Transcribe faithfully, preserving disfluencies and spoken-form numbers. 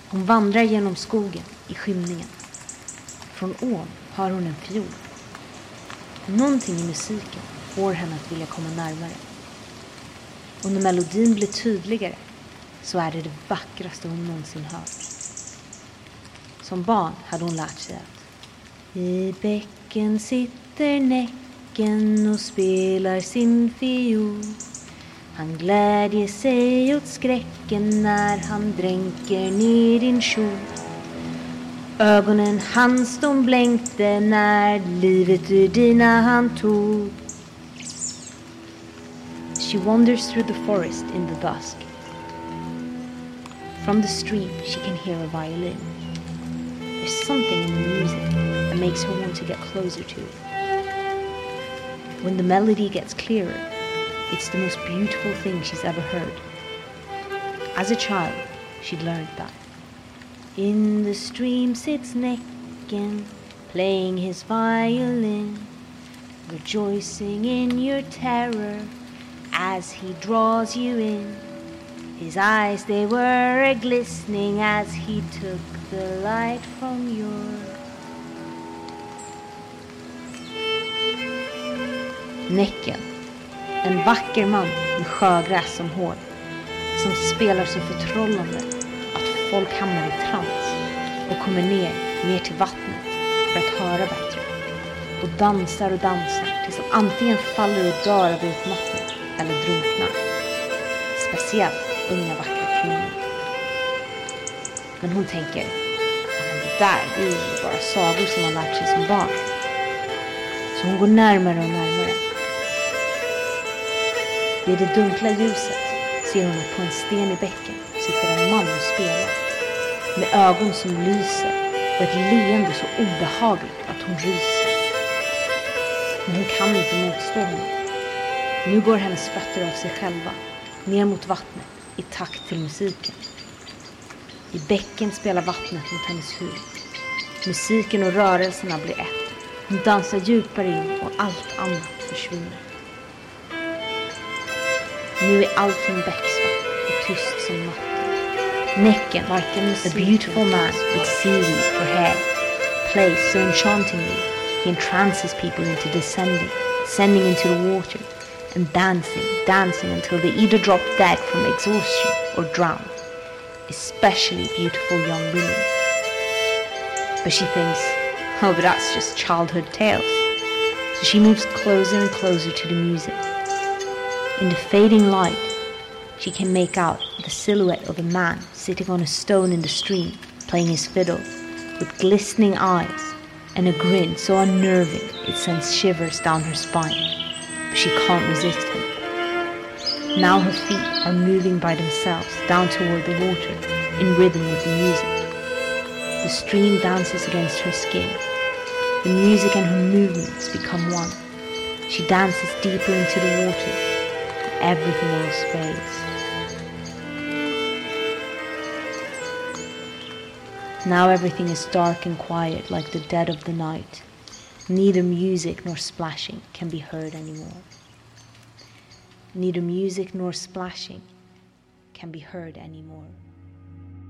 Hon vandrar genom skogen i skymningen. Från ån hör hon en fiol. Någonting i musiken får henne att vilja komma närmare. Och när melodin blir tydligare så är det det vackraste hon någonsin hört. Som barn hade hon lärt sig att i bäcken sitter Näcken och spelar sin fiol. Han glädjer sig åt skräcken när han dränker ner din kjol. Ögonen hans de blänkte när livet ur dina han tog. She wanders through the forest in the dusk. From the stream she can hear a violin. There's something in the music that makes her want to get closer to it. When the melody gets clearer, it's the most beautiful thing she's ever heard. As a child, she'd learned that. In the stream sits Näcken, playing his violin, rejoicing in your terror as he draws you in. His eyes, they were a-glistening as he took the light from your... Näcken, en vacker man med sjögräs som hår, som spelar så förtrollande att folk hamnar i trans och kommer ner, ner till vattnet för att höra bättre. Och dansar och dansar tills de antingen faller och dör av utmattning eller drunknar. Speciellt unga vackra kvinnor. Men hon tänker, det där det är ju bara sagor som man lärt sig som barn. Så hon går närmare och närmare. I det dunkla ljuset ser hon att på en sten i bäcken sitter en man och spelar. Med ögon som lyser och ett leende så obehagligt att hon ryser. Men hon kan inte motstå honom. Nu går hennes fötter av sig själva, ner mot vattnet i takt till musiken. I bäcken spelar vattnet mot hennes huvud. Musiken och rörelserna blir ett. Hon dansar djupare in och allt annat försvinner. Nu är allting becksvart och tyst som natten. Näcken, like a beautiful man with seaweed for hair, plays so enchantingly he entrances people into descending, descending into the water, and dancing, dancing until they either drop dead from exhaustion or drown, especially beautiful young women. But she thinks, oh, but that's just childhood tales. So she moves closer and closer to the music. In the fading light, she can make out the silhouette of a man sitting on a stone in the stream, playing his fiddle, with glistening eyes and a grin so unnerving it sends shivers down her spine. But she can't resist him. Now her feet are moving by themselves down toward the water, in rhythm with the music. The stream dances against her skin. The music and her movements become one. She dances deeper into the water. Everything else fades. Now everything is dark and quiet like the dead of the night. Neither music nor splashing can be heard anymore. Neither music nor splashing can be heard anymore.